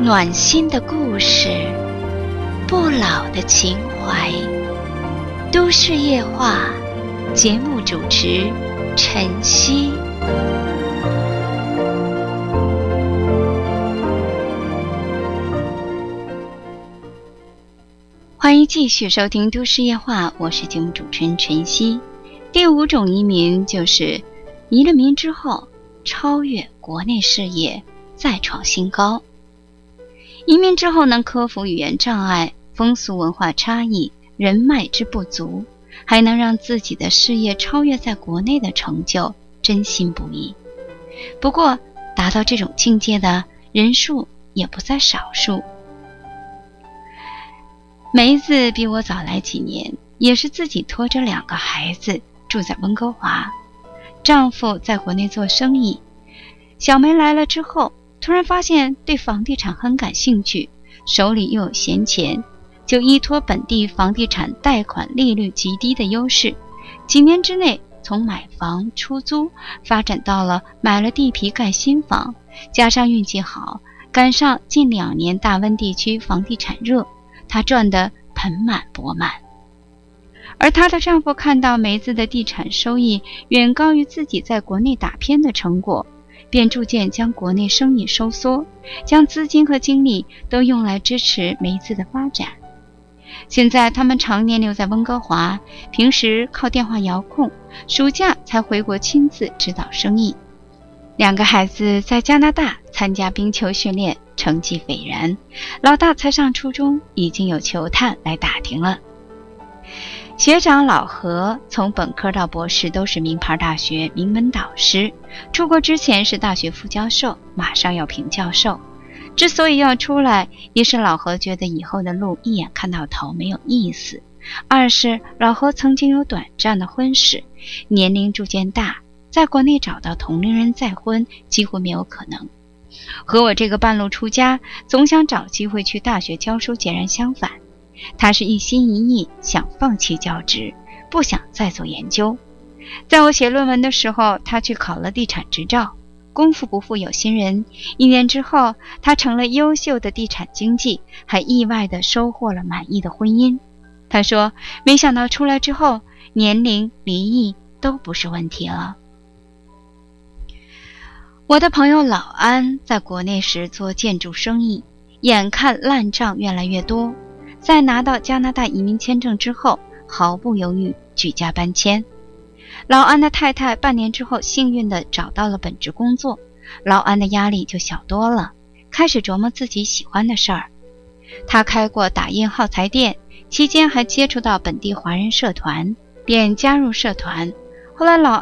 暖心的故事，不老的情怀。都市夜话，节目主持晨曦。欢迎继续收听都市夜话，我是节目主持人晨曦。第5种移民就是移了民之后超越国内事业，再创新高。移民之后能克服语言障碍、风俗文化差异、人脉之不足，还能让自己的事业超越在国内的成就，真心不易。不过达到这种境界的人数也不在少数。梅子比我早来几年，也是自己拖着2个孩子住在温哥华，丈夫在国内做生意。小梅来了之后，突然发现对房地产很感兴趣，手里又有闲钱，就依托本地房地产贷款利率极低的优势，几年之内从买房出租发展到了买了地皮盖新房，加上运气好，赶上近2年大温地区房地产热，她赚得盆满钵满。而她的丈夫看到梅子的地产收益远高于自己在国内打拼的成果，便逐渐将国内生意收缩，将资金和精力都用来支持梅子的发展。现在他们常年留在温哥华，平时靠电话遥控，暑假才回国亲自指导生意。2个孩子在加拿大参加冰球训练，成绩斐然，老大才上初中，已经有球探来打听了。学长老何从本科到博士都是名牌大学名门导师，出国之前是大学副教授，马上要评教授。之所以要出来，一是老何觉得以后的路一眼看到头没有意思，二是老何曾经有短暂的婚史，年龄逐渐大，在国内找到同龄人再婚几乎没有可能。和我这个半路出家，总想找机会去大学教书截然相反。他是一心一意想放弃教职，不想再做研究。在我写论文的时候，他去考了地产执照。功夫不负有心人，1年之后，他成了优秀的地产经纪，还意外地收获了满意的婚姻。他说，没想到出来之后，年龄、离异都不是问题了。我的朋友老安在国内时做建筑生意，眼看烂账越来越多，在拿到加拿大移民签证之后，毫不犹豫举家搬迁。老安的太太半年之后幸运地找到了本职工作，老安的压力就小多了，开始琢磨自己喜欢的事儿。他开过打印耗材店，期间还接触到本地华人社团，便加入社团。后来老